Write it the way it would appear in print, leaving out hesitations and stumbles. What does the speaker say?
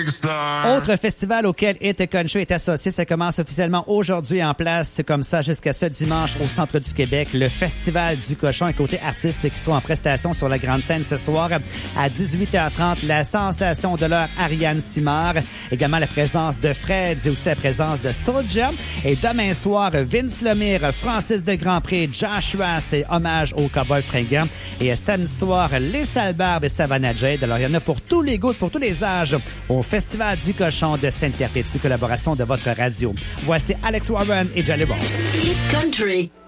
Autre festival auquel Hit Country est associé, ça commence officiellement aujourd'hui en place. C'est comme ça jusqu'à ce dimanche au centre du Québec. Le Festival du Cochon et côté artistes qui sont en prestation sur la grande scène ce soir à 18h30. La sensation de l'heure Ariane Simard. Également la présence de Fred et aussi la présence de Soulja. Et demain soir, Vince Lemire, Francis de Grandpré, Joshua, c'est hommage au Cowboy fringant. Et samedi soir, les Salbarbes et Savannah Jade. Alors il y en a pour tous les goûts, pour tous les âges au Festival du Cochon de Sainte-Perpétue, collaboration de votre radio. Voici Alex Warren et Jolly Roll. Hit Country.